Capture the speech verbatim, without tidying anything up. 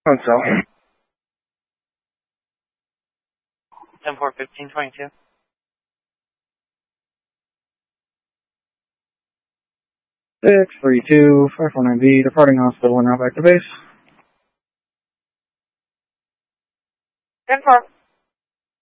So. ten four fifteen twenty-two. six three two five four nine B, departing hospital and now back to base. ten four.